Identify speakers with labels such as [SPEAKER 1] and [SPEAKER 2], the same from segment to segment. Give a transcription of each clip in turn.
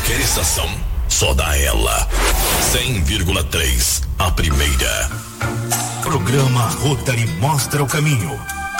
[SPEAKER 1] qualquer estação, só dá ela. 100,3, a primeira.
[SPEAKER 2] Programa Rotary mostra o caminho.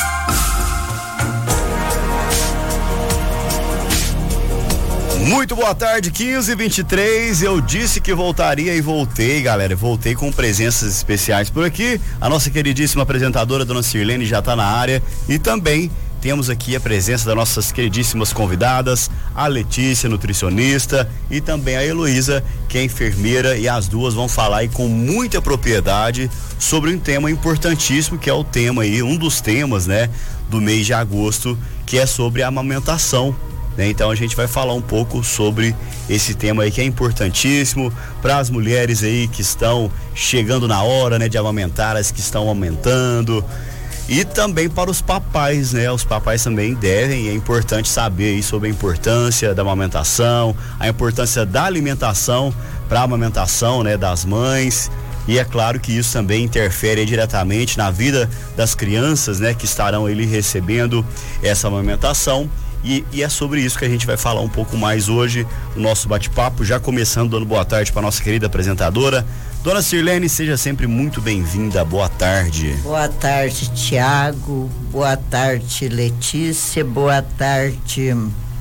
[SPEAKER 3] Muito boa tarde, 15h23. Eu disse que voltaria e voltei, galera. Voltei com presenças especiais por aqui. A nossa queridíssima apresentadora, dona Sirlene, já está na área. E também temos aqui a presença das nossas queridíssimas convidadas, a Letícia, nutricionista, e também a Heloísa, que é enfermeira, e as duas vão falar aí com muita propriedade sobre um tema importantíssimo, que é o tema aí, um dos temas, né, do mês de agosto, que é sobre a amamentação. Então a gente vai falar um pouco sobre esse tema aí que é importantíssimo para as mulheres aí que estão chegando na hora, né, de amamentar, as que estão aumentando, e também para os papais, né? Os papais também devem, é importante saber aí sobre a importância da amamentação, a importância da alimentação para a amamentação, né, das mães. E é claro que isso também interfere diretamente na vida das crianças, né, que estarão ali recebendo essa amamentação. E é sobre isso que a gente vai falar um pouco mais hoje no nosso bate-papo, já começando dando boa tarde para nossa querida apresentadora. Dona Sirlene, seja sempre muito bem-vinda, boa tarde.
[SPEAKER 4] Boa tarde, Tiago, boa tarde, Letícia, boa tarde,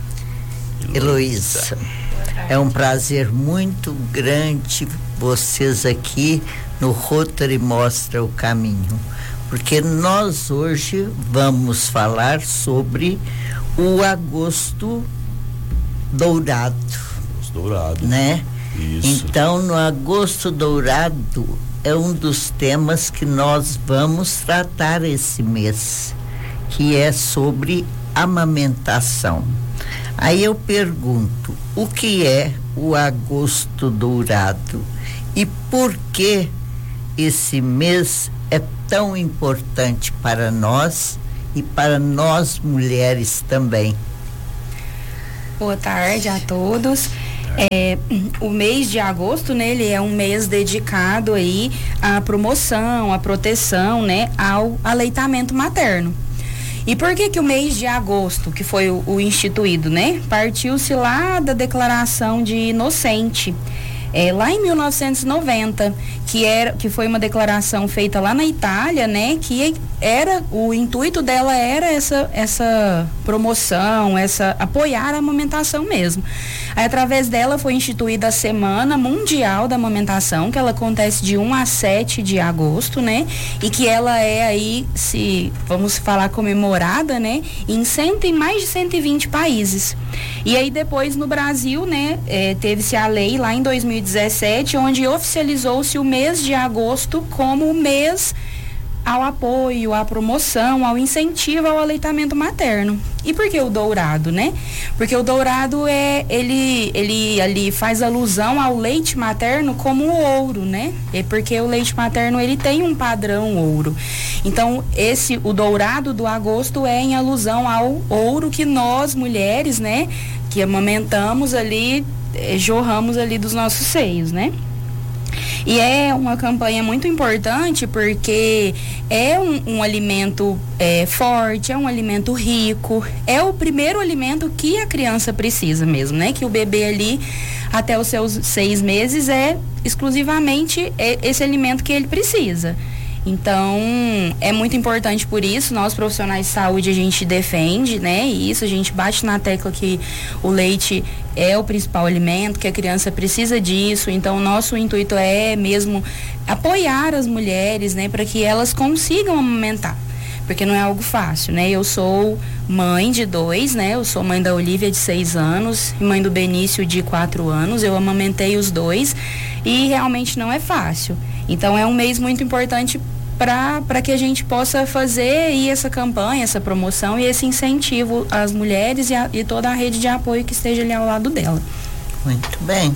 [SPEAKER 4] Heloísa. É um prazer muito grande vocês aqui no Rotary Mostra o Caminho, porque nós hoje vamos falar sobre o agosto dourado.
[SPEAKER 3] Dourado,
[SPEAKER 4] né?
[SPEAKER 3] Isso.
[SPEAKER 4] Então, no agosto dourado é um dos temas que nós vamos tratar esse mês, que é sobre amamentação. Aí eu pergunto, o que é o agosto dourado e por que esse mês é tão importante para nós e para nós mulheres também?
[SPEAKER 5] Boa tarde a todos. O mês de agosto, né, ele é um mês dedicado aí à promoção, à proteção, né, ao aleitamento materno. E por que o mês de agosto, que foi o instituído, né, partiu-se lá da Declaração de Inocente, lá em 1990, que foi uma declaração feita lá na Itália, né, que o intuito dela era essa promoção, apoiar a amamentação mesmo. Aí, através dela foi instituída a Semana Mundial da Amamentação, que ela acontece de 1 a 7 de agosto, né, e que ela é aí, vamos falar, comemorada, né, em mais de 120 países. E aí depois no Brasil, né, teve-se a lei lá em 2017, onde oficializou-se o mês de agosto como o mês ao apoio, à promoção, ao incentivo ao aleitamento materno. E por que o dourado, né? Porque o dourado ele ali faz alusão ao leite materno como o ouro, né? É porque o leite materno ele tem um padrão ouro. Então, o dourado do agosto é em alusão ao ouro que nós mulheres, né, que amamentamos ali, jorramos ali dos nossos seios, né? E é uma campanha muito importante porque é um alimento forte, é um alimento rico, é o primeiro alimento que a criança precisa mesmo, né? Que o bebê ali, até os seus 6 meses, é exclusivamente esse alimento que ele precisa. Então, é muito importante por isso, nós profissionais de saúde a gente defende, né? E isso, a gente bate na tecla que o leite é o principal alimento, que a criança precisa disso. Então, o nosso intuito é mesmo apoiar as mulheres, né? Para que elas consigam amamentar, porque não é algo fácil, né? Eu sou mãe de 2, né? Eu sou mãe da Olivia, de 6 anos, e mãe do Benício, de 4 anos. Eu amamentei os 2 e realmente não é fácil. Então, é um mês muito importante para que a gente possa fazer aí essa campanha, essa promoção e esse incentivo às mulheres e toda a rede de apoio que esteja ali ao lado dela.
[SPEAKER 4] Muito bem.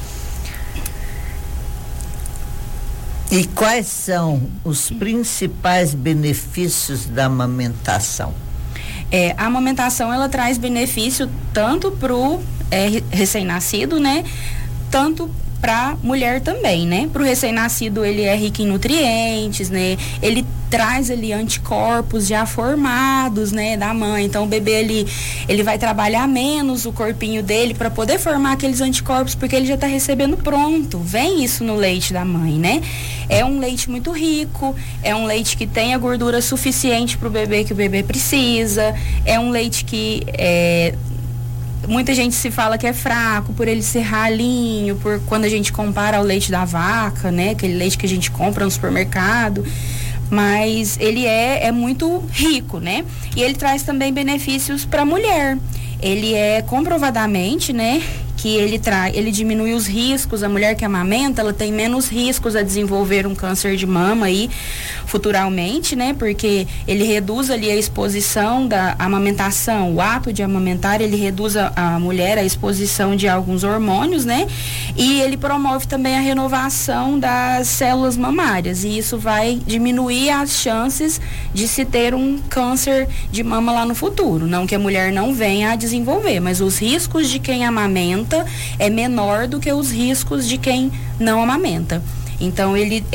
[SPEAKER 4] E quais são os principais benefícios da amamentação?
[SPEAKER 5] A amamentação, ela traz benefício tanto pro recém-nascido, né? Tanto para mulher também, né? Para o recém-nascido, ele é rico em nutrientes, né? Ele traz ali anticorpos já formados, né, da mãe. Então o bebê ele vai trabalhar menos o corpinho dele para poder formar aqueles anticorpos, porque ele já está recebendo pronto. Vem isso no leite da mãe, né? É um leite muito rico, é um leite que tem a gordura suficiente para o bebê que o bebê precisa, é um leite que muita gente se fala que é fraco por ele ser ralinho, por quando a gente compara ao leite da vaca, né? Aquele leite que a gente compra no supermercado. Mas ele é muito rico, né? E ele traz também benefícios para a mulher. Ele é comprovadamente, né, que ele diminui os riscos. A mulher que amamenta, ela tem menos riscos a desenvolver um câncer de mama aí futuramente, né? Porque ele reduz ali a exposição da amamentação, o ato de amamentar, ele reduz a mulher a exposição de alguns hormônios, né? E ele promove também a renovação das células mamárias, e isso vai diminuir as chances de se ter um câncer de mama lá no futuro. Não que a mulher não venha a desenvolver, mas os riscos de quem amamenta é menor do que os riscos de quem não amamenta. Então ele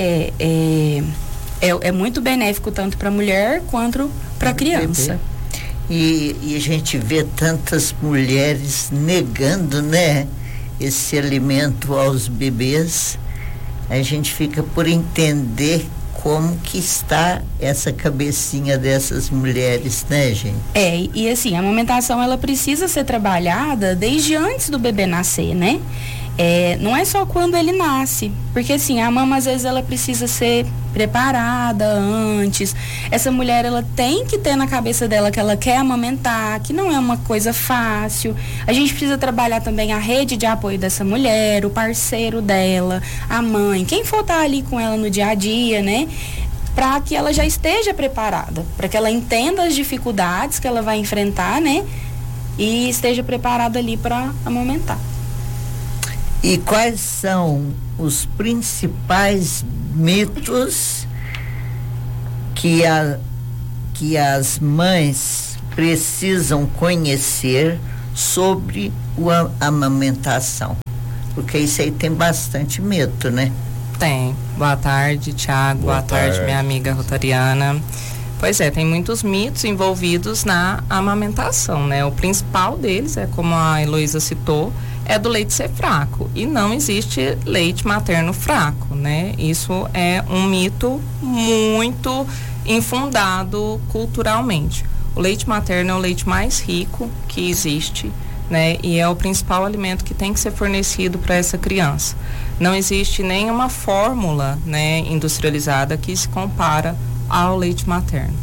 [SPEAKER 5] é muito benéfico tanto para a mulher quanto para a criança.
[SPEAKER 4] E a gente vê tantas mulheres negando, né, esse alimento aos bebês. A gente fica por entender como que está essa cabecinha dessas mulheres, né, gente?
[SPEAKER 5] E assim, a amamentação, ela precisa ser trabalhada desde antes do bebê nascer, né? Não é só quando ele nasce, porque assim, a mama às vezes ela precisa ser preparada antes. Essa mulher, ela tem que ter na cabeça dela que ela quer amamentar, que não é uma coisa fácil. A gente precisa trabalhar também a rede de apoio dessa mulher, o parceiro dela, a mãe, quem for estar ali com ela no dia a dia, né? Para que ela já esteja preparada, para que ela entenda as dificuldades que ela vai enfrentar, né? E esteja preparada ali para amamentar.
[SPEAKER 4] E quais são os principais mitos que as mães precisam conhecer sobre a amamentação? Porque isso aí tem bastante mito, né?
[SPEAKER 6] Tem. Boa tarde, Thiago. Boa tarde, minha amiga Rotariana. Pois é, tem muitos mitos envolvidos na amamentação, né? O principal deles é, como a Heloísa citou, é do leite ser fraco, e não existe leite materno fraco, né? Isso é um mito muito infundado culturalmente. O leite materno é o leite mais rico que existe, né? E é o principal alimento que tem que ser fornecido para essa criança. Não existe nenhuma fórmula, né, industrializada que se compara ao leite materno.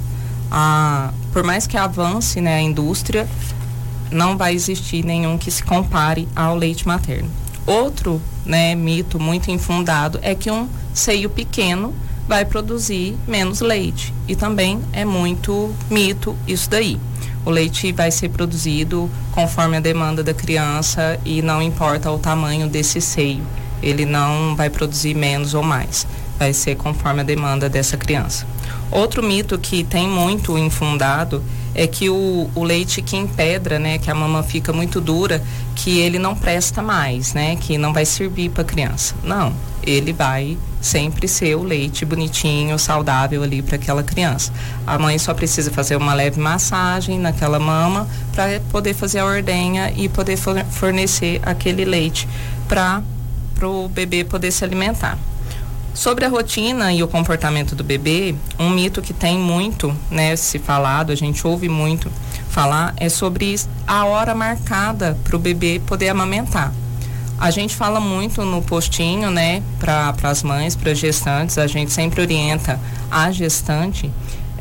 [SPEAKER 6] Por mais que avance, né, a indústria, não vai existir nenhum que se compare ao leite materno. Outro, né, mito muito infundado é que um seio pequeno vai produzir menos leite, e também é muito mito isso daí. O leite vai ser produzido conforme a demanda da criança, e não importa o tamanho desse seio, ele não vai produzir menos ou mais, vai ser conforme a demanda dessa criança. Outro mito que tem muito infundado é que o leite que empedra, né, que a mama fica muito dura, que ele não presta mais, né, que não vai servir para a criança. Não, ele vai sempre ser o leite bonitinho, saudável ali para aquela criança. A mãe só precisa fazer uma leve massagem naquela mama para poder fazer a ordenha e poder fornecer aquele leite para o bebê poder se alimentar. Sobre a rotina e o comportamento do bebê, um mito que tem muito, né, se falado, a gente ouve muito falar, é sobre a hora marcada para o bebê poder amamentar. A gente fala muito no postinho, né, para as mães, para as gestantes, a gente sempre orienta a gestante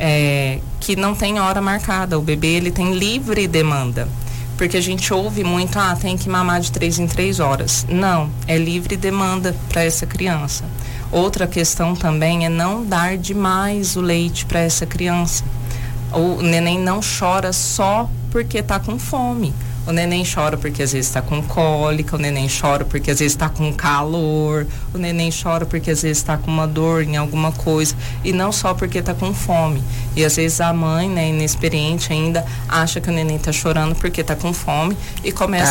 [SPEAKER 6] que não tem hora marcada, o bebê ele tem livre demanda. Porque a gente ouve muito, tem que mamar de 3 em 3 horas. Não, é livre demanda para essa criança. Outra questão também é não dar demais o leite para essa criança. O neném não chora só porque está com fome. O neném chora porque às vezes está com cólica, o neném chora porque às vezes está com calor, o neném chora porque às vezes está com uma dor em alguma coisa, e não só porque está com fome. E às vezes a mãe, né, inexperiente ainda, acha que o neném está chorando porque está com fome e começa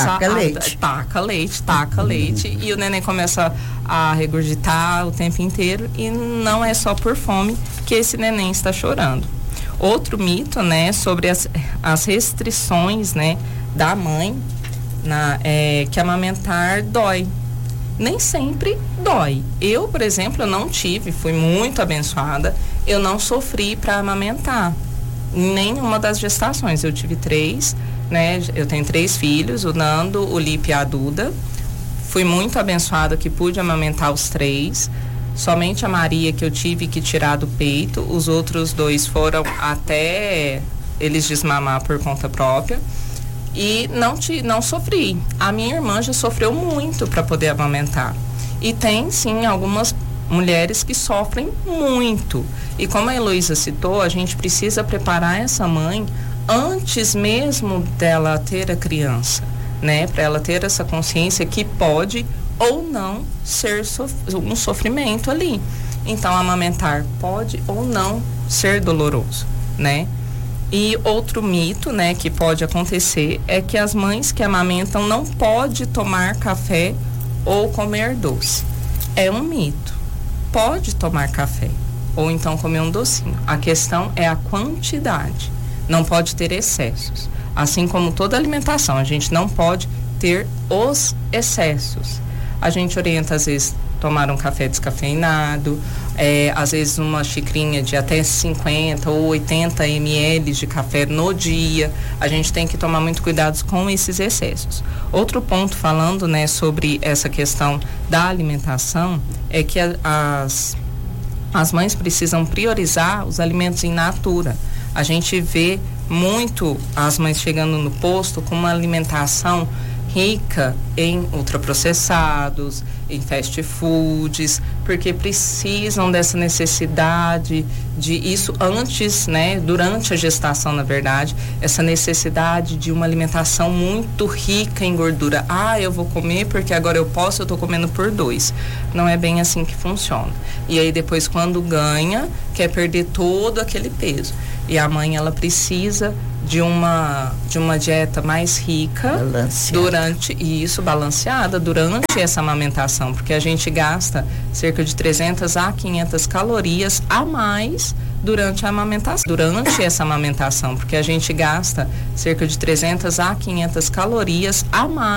[SPEAKER 6] taca leite, e o neném começa a regurgitar o tempo inteiro, e não é só por fome que esse neném está chorando. Outro mito, né, sobre as restrições, né, da mãe, que amamentar dói. Nem sempre dói. Eu, por exemplo, eu não tive, fui muito abençoada, eu não sofri para amamentar em nenhuma das gestações. Eu tive 3, né, eu tenho 3 filhos, o Nando, o Lipe e a Duda. Fui muito abençoada que pude amamentar os 3. Somente a Maria que eu tive que tirar do peito, os outros 2 foram até eles desmamar por conta própria, e não sofri. A minha irmã já sofreu muito para poder amamentar, e tem sim algumas mulheres que sofrem muito, e como a Heloísa citou, a gente precisa preparar essa mãe antes mesmo dela ter a criança, né, para ela ter essa consciência que pode ou não ser um sofrimento ali. Então, amamentar pode ou não ser doloroso, né? E outro mito, né, que pode acontecer é que as mães que amamentam não podem tomar café ou comer doce. É um mito. Pode tomar café ou então comer um docinho. A questão é a quantidade. Não pode ter excessos. Assim como toda alimentação, a gente não pode ter os excessos. A gente orienta, às vezes, tomar um café descafeinado, às vezes uma xicrinha de até 50 ou 80 ml de café no dia. A gente tem que tomar muito cuidado com esses excessos. Outro ponto, falando, né, sobre essa questão da alimentação, é que as mães precisam priorizar os alimentos in natura. A gente vê muito as mães chegando no posto com uma alimentação rica em ultraprocessados, em fast foods, porque precisam dessa necessidade de isso antes, né, durante a gestação, na verdade, essa necessidade de uma alimentação muito rica em gordura. Eu vou comer porque agora eu posso, eu tô comendo por 2. Não é bem assim que funciona. E aí depois, quando ganha, quer perder todo aquele peso. E a mãe, ela precisa de uma dieta mais rica, balanceada durante essa amamentação, porque a gente gasta cerca de 300 a 500 calorias a mais durante a amamentação. Durante essa amamentação, porque a gente gasta cerca de 300 a 500 calorias a mais